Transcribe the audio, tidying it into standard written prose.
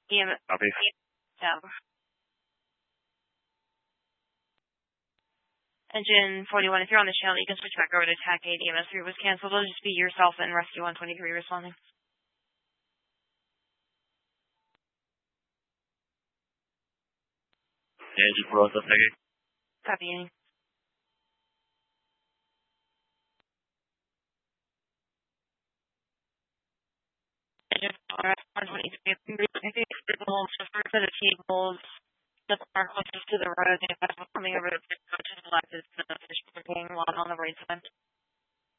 Copy. Yeah. Engine 41, if you're on the channel, you can switch back over to TAC 8. EMS 3 was canceled. It'll just be yourself and Rescue 123 responding. Yeah, engine 4 TAC 8. Copy, Annie. Engine 4, 123. I think it's a little first set of tables. The car closest to the road, and if I'm coming over to the left is the fish being on the right side.